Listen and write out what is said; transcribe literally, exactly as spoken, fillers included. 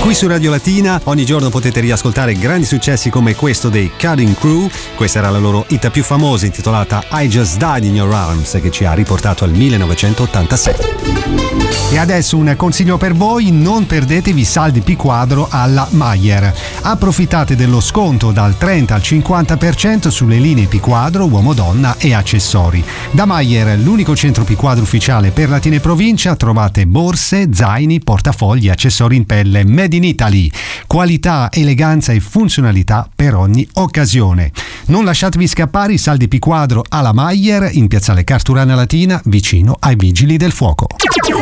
Qui su Radio Latina ogni giorno potete riascoltare grandi successi come questo dei Cutting Crew. Questa era la loro hit più famosa, intitolata I Just Died in Your Arms, che ci ha riportato al millenovecentottantasei. E adesso un consiglio per voi: non perdetevi saldi P Quadro alla Mayer. Approfittate dello sconto dal trenta al cinquanta per cento sulle linee P Quadro, uomo-donna e accessori. Da Mayer, l'unico centro P Quadro ufficiale per Latina e provincia, trovate borse, zaini, portafogli, accessori in pelle made in Italy. Qualità, eleganza e funzionalità per ogni occasione. Non lasciatevi scappare i saldi P Quadro alla Mayer in piazzale Carturana Latina, vicino ai Vigili del Fuoco.